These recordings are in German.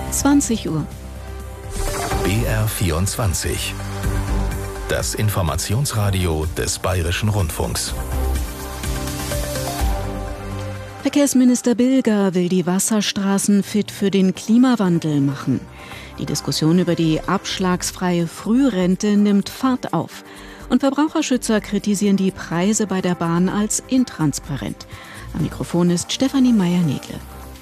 20 Uhr. BR24. Das Informationsradio des Bayerischen Rundfunks. Verkehrsminister Bilger will die Wasserstraßen fit für den Klimawandel machen. Die Diskussion über die abschlagsfreie Frührente nimmt Fahrt auf. Und Verbraucherschützer kritisieren die Preise bei der Bahn als intransparent. Am Mikrofon ist Stefanie Meyer-Negle.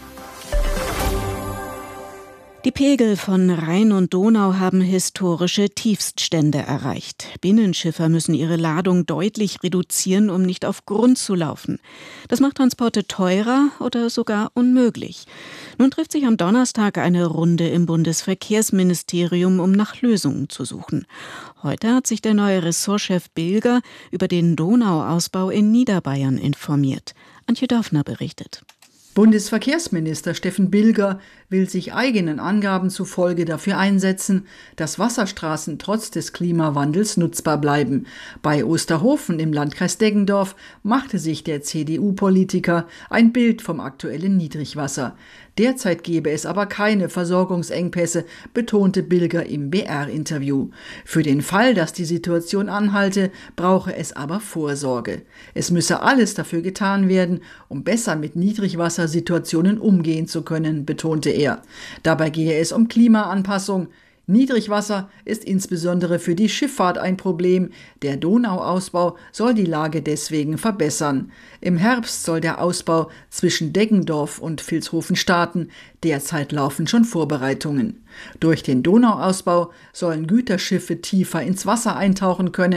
Die Pegel von Rhein und Donau haben historische Tiefststände erreicht. Binnenschiffer müssen ihre Ladung deutlich reduzieren, um nicht auf Grund zu laufen. Das macht Transporte teurer oder sogar unmöglich. Nun trifft sich am Donnerstag eine Runde im Bundesverkehrsministerium, um nach Lösungen zu suchen. Heute hat sich der neue Ressortchef Bilger über den Donauausbau in Niederbayern informiert. Antje Dörfner berichtet. Bundesverkehrsminister Steffen Bilger will sich eigenen Angaben zufolge dafür einsetzen, dass Wasserstraßen trotz des Klimawandels nutzbar bleiben. Bei Osterhofen im Landkreis Deggendorf machte sich der CDU-Politiker ein Bild vom aktuellen Niedrigwasser. Derzeit gebe es aber keine Versorgungsengpässe, betonte Bilger im BR-Interview. Für den Fall, dass die Situation anhalte, brauche es aber Vorsorge. Es müsse alles dafür getan werden, um besser mit Niedrigwassersituationen umgehen zu können, betonte er. Dabei gehe es um Klimaanpassung. Niedrigwasser ist insbesondere für die Schifffahrt ein Problem. Der Donauausbau soll die Lage deswegen verbessern. Im Herbst soll der Ausbau zwischen Deggendorf und Vilshofen starten. Derzeit laufen schon Vorbereitungen. Durch den Donauausbau sollen Güterschiffe tiefer ins Wasser eintauchen können.